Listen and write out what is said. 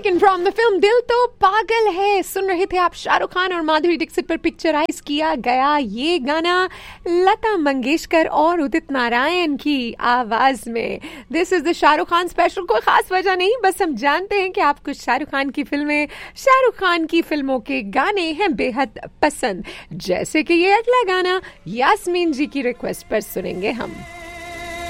Taken from the film दिल तो पागल है। सुन रहे थे आप शाहरुख खान और माधुरी दीक्षित पर पिक्चराइज किया गया ये गाना लता मंगेशकर और उदित नारायण की आवाज में। This is the Shahrukh Khan special. कोई खास वजह नहीं, बस हम जानते हैं कि आपको शाहरुख खान की फिल्में, शाहरुख खान की फिल्मों के गाने हैं बेहद पसंद। जैसे कि ये अगला गाना यास्मीन जी की रिक्वेस्ट पर सुनेंगे हम।